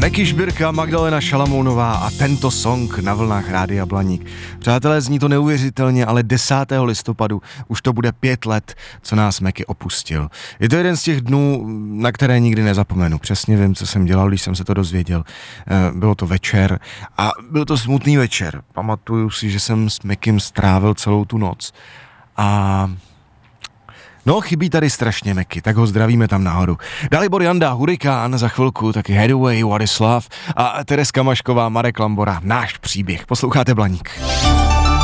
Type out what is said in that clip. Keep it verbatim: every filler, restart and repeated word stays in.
Meky Žbírka, Magdalena Šalamounová a tento song na vlnách Rádia Blaník. Přátelé, zní to neuvěřitelně, ale desátého listopadu už to bude pět let, co nás Meky opustil. Je to jeden z těch dnů, na které nikdy nezapomenu. Přesně vím, co jsem dělal, když jsem se to dozvěděl. Bylo to večer a byl to smutný večer. Pamatuju si, že jsem s Mekym strávil celou tu noc. A no, chybí tady strašně Meky, tak ho zdravíme tam nahoru. Dalibor Janda, Hurikán, za chvilku taky Headway, What is Love a Tereska Mašková, Marek Lambora, náš příběh. Posloucháte Blaník.